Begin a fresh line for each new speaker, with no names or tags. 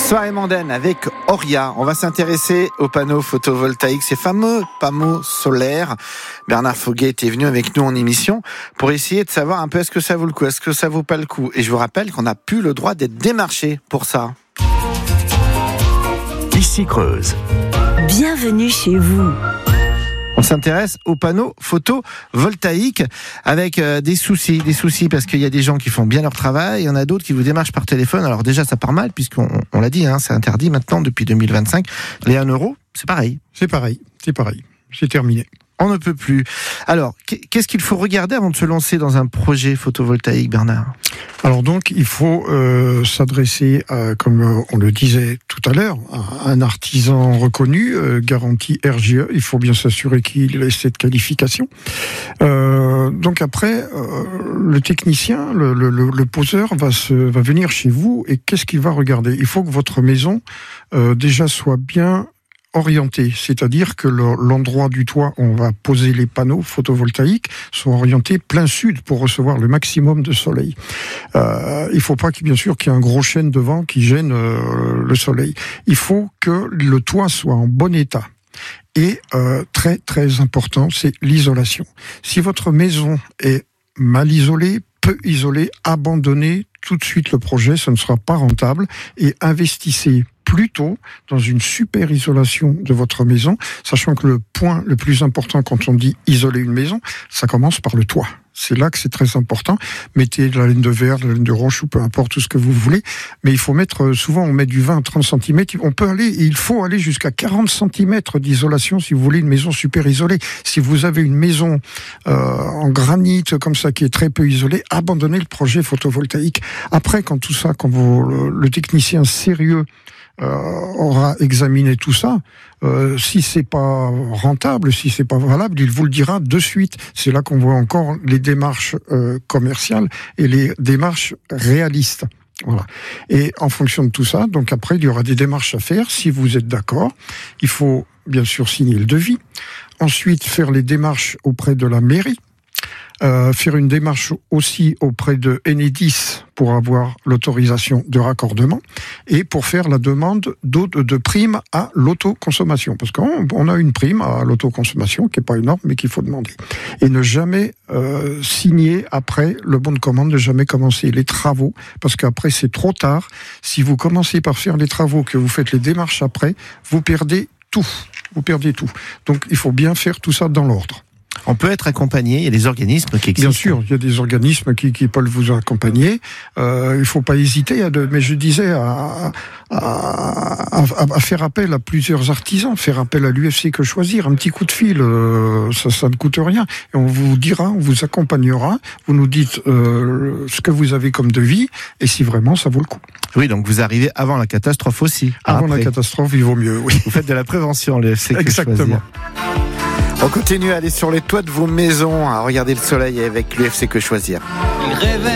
Soirée mondaine avec Auria. On va s'intéresser aux panneaux photovoltaïques, ces fameux panneaux solaires. Bernard Foguet était venu avec nous en émission pour essayer de savoir un peu est-ce que ça vaut le coup, est-ce que ça vaut pas le coup. Et je vous rappelle qu'on n'a plus le droit d'être démarché pour ça.
Ici Creuse.
Bienvenue chez vous.
On s'intéresse aux panneaux photovoltaïques avec des soucis parce qu'il y a des gens qui font bien leur travail, il y en a d'autres qui vous démarchent par téléphone. Alors déjà ça part mal puisqu'on l'a dit, c'est interdit maintenant depuis 2025. Les 1 euro, c'est pareil.
C'est pareil, c'est terminé.
On ne peut plus. Alors, qu'est-ce qu'il faut regarder avant de se lancer dans un projet photovoltaïque, Bernard ?
Alors donc, il faut s'adresser, comme on le disait tout à l'heure, à un artisan reconnu, garantie RGE. Il faut bien s'assurer qu'il ait cette qualification. Donc après, le technicien, le poseur va venir chez vous et qu'est-ce qu'il va regarder ? Il faut que votre maison déjà soit bien orienté, c'est-à-dire que l'endroit du toit où on va poser les panneaux photovoltaïques soit orienté plein sud pour recevoir le maximum de soleil. Il ne faut pas bien sûr qu'il y ait un gros chêne devant qui gêne le soleil. Il faut que le toit soit en bon état. Et très très important, c'est l'isolation. Si votre maison est mal isolée, peu isolée, abandonnez tout de suite le projet, ce ne sera pas rentable et investissez plutôt dans une super isolation de votre maison, sachant que le point le plus important quand on dit isoler une maison, ça commence par le toit. C'est là que c'est très important. Mettez de la laine de verre, de la laine de roche ou peu importe tout ce que vous voulez, mais il faut mettre, souvent on met du 20 à 30 cm, on peut aller, et il faut aller jusqu'à 40 cm d'isolation si vous voulez une maison super isolée. Si vous avez une maison en granit comme ça qui est très peu isolée, abandonnez le projet photovoltaïque. Après, quand le technicien sérieux aura examiné tout ça, si c'est pas rentable, si c'est pas valable, il vous le dira de suite. C'est là qu'on voit encore les démarches commerciales et les démarches réalistes. Voilà. Et en fonction de tout ça, donc après il y aura des démarches à faire. Si vous êtes d'accord, il faut bien sûr signer le devis. Ensuite faire les démarches auprès de la mairie. Faire une démarche aussi auprès de Enedis pour avoir l'autorisation de raccordement et pour faire la demande de prime à l'autoconsommation. Parce qu'on a une prime à l'autoconsommation qui n'est pas énorme mais qu'il faut demander. Et ne jamais signer après le bon de commande, ne jamais commencer les travaux parce qu'après c'est trop tard. Si vous commencez par faire les travaux, que vous faites les démarches après, vous perdez tout. Donc il faut bien faire tout ça dans l'ordre.
On peut être accompagné, il y a des organismes qui existent.
Bien sûr, il y a des organismes qui peuvent vous accompagner. Il ne faut pas hésiter mais je disais à faire appel à plusieurs artisans, faire appel à l'UFC Que Choisir, un petit coup de fil, ça ne coûte rien. Et on vous dira, on vous accompagnera, vous nous dites ce que vous avez comme devis et si vraiment ça vaut le coup.
Oui, donc vous arrivez avant la catastrophe aussi.
Avant la catastrophe, il vaut mieux, oui.
Vous faites de la prévention, l'UFC Que
Exactement.
Choisir. On continue à aller sur les toits de vos maisons, à regarder le soleil avec l'UFC Que Choisir.